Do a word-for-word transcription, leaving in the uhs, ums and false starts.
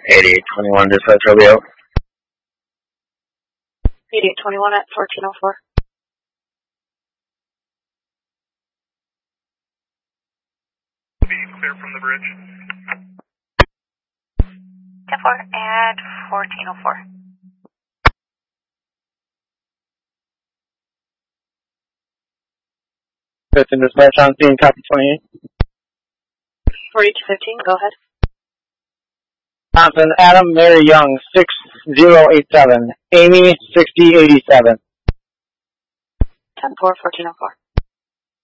eighty-eight twenty-one, dispatch Romeo. eighty-eight twenty-one at fourteen oh four. Being clear from the bridge. ten four at fourteen oh four. fifteen dispatch on scene, copy twenty-eight. forty-two fifteen, go ahead. Thompson, Adam, Mary Young, six zero eight seven. Amy, sixty eighty-seven. ten four, fourteen oh four.